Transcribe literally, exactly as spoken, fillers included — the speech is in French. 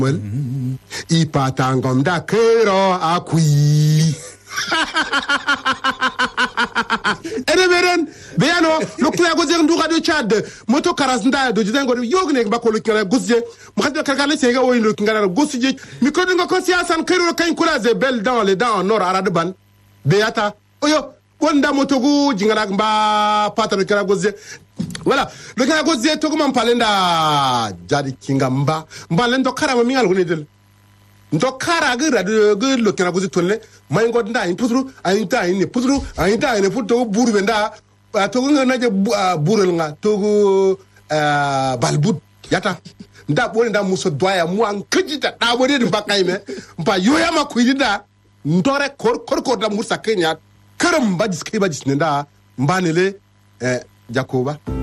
ipatangom da kero akui Edeberen beano lokya gozer nduga de Chad moto karazanda do jidango yogne bakolo kala gozje mkhadba kalkale sega o ino kingala gosje mi ko dingo conscience an kero kan kula ze bel dans les dents en or araban beata oyo wanda moto gu jingala mba patano kala gozje voilà le kala gozje to ko man palenda jadi kinga mba mba lendo karama mi ngal gonedel ndo kara ga radio ga lo kena gozi tonle may ngod nda in putru ay nda in putru ay nda in putru buru benda to nga naje burul nga to balbut yata nda boni nda muso doya mu an kujita da boni de bakay me mpa yoya ma kuyida ndore kor kor kor da musa kenya karam badis kay badis nda mbanele jakoba